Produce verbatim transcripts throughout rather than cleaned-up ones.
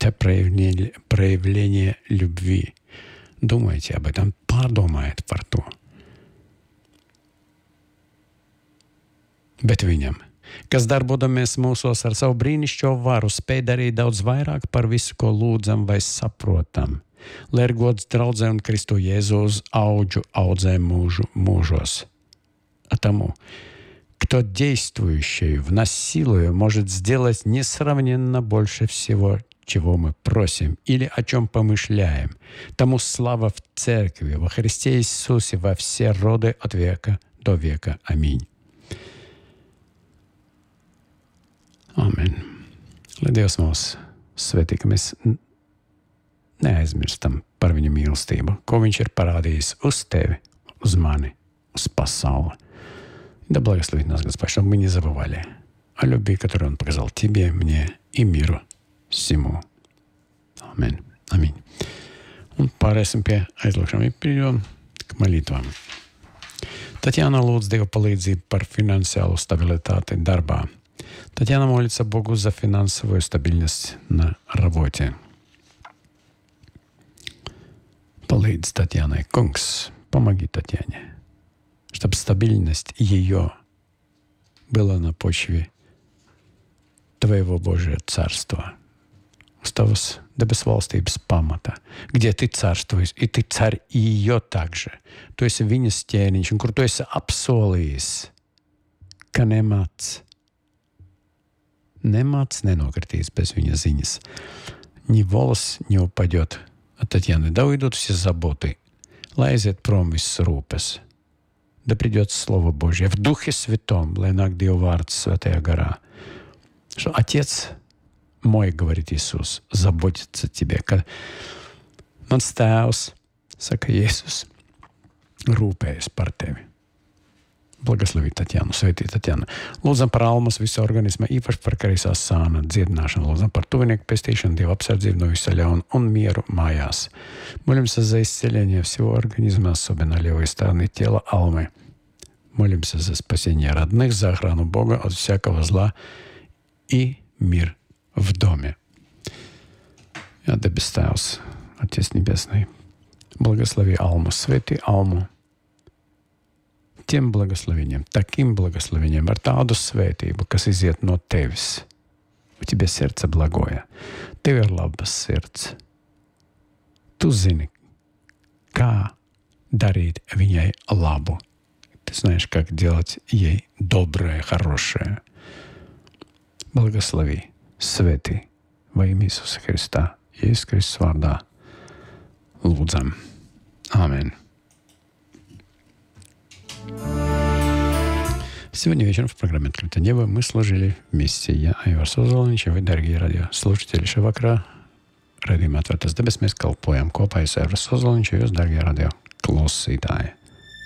это проявление, проявление любви. Думайте об этом, padomājiet par to. Bet viņam, kas darbodamies mūsos ar savu brīnišķo varu, spēj darīt daudz vairāk par visu, ko lūdzam vai saprotam, lai ir gods draudzē un Kristu Jēzu uz audžu audzē mūžu mūžos. А тому, кто действующий в нас силою может сделать несравненно больше всего, чего мы просим или о чем помышляем, тому слава в Церкви, во Христе Иисусе, во все роды от века до века. Аминь. Amen. Lai Dievs mūs svētī, ka mēs neaizmirstam par viņa mīlestību, ko viņš ir parādījis uz tevi, uz mani, uz pasauli. Да благословит нас Господь, чтобы мы не забывали о любви, которую Он показал тебе, мне и миру всему. Amen. Аминь. Un pārēsim pie aizlūkšanām, pieejam к молитвам. Татьяна lūdz Dievu palīdzību par finansiālu stabilitāti darbā. Татьяна молится Богу за финансовую стабильность на работе. Palīdz Татьяной. Kungs, помоги Татьяне, чтобы стабильность ее была на почве Твоего Божьего Царства, uz Tavas debes valstības pamata, где Ты царствуешь, и Ты царь и ее также. Tu esi viņas ķēniņš, un kur Tu esi apsolījis, ka nemāc Немац nenokritīs без viņa ziņas. Ни волос не упадет от Татьяны. Да уйдут все заботы. Lai aiziet prom viss rūpes. Да придет Слово Божье в Духе Святом, lai nāk Dieva vārds Svētajā garā. Что Отец мой, говорит Иисус, заботится о тебе. Kad mans tēvs, saka Jēzus, rūpējas par tevi. Благослови Татьяну, svētī Tatjana. Lūdzam par almas visu organismu, īpaši par karisās sāna dziedināšanu. Lūdzam par tuvinieku pestīšanu, Dieva apsardzību no visa ļauna un mieru mājās. Молимся за исцеление всего организма, особенно левой стороны тела Алмы. Молимся за спасение родных, за охрану Бога от всякого зла и мир в доме. Ja, debes Tēvs, Отец Небесный, благослови Алму, svētī Almu. Tiem благословением, таким благословением, ar tādu svētību, kas iziet no Tevis. У тебя сердце благое. Tev ir labas sirds. Tu zini, kā darīt viņai labu. Ты знаешь, как делать ей доброе, хорошее. Благослови, svētī, во имя Иисуса Христа, Иисус Христос vārdā. Lūdzam. Amen. Сегодня вечером в программе «Открытое небо» мы служили вместе. Я, Aivar Ozoliņš, вы, дорогие радиослушатели, šovakar raidījumā Atvērtas debesis mēs kalpojam kopā ar Aivaru Ozoliņš, jūs, dārgie radio klausītāji.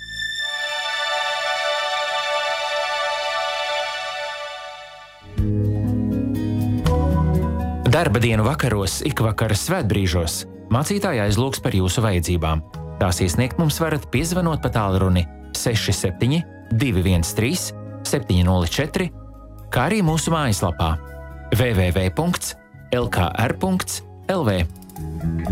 Darba dienu vakaros, ikvakara svētbrīžos mācītāji aizlūgs par jūsu vajadzībām. Tās iesniegt mums varat piezvanot pa tālruni seši septiņi divi viens trīs septiņi nulle četri, kā arī mūsu mājaslapā w w w punkts l k r punkts l v.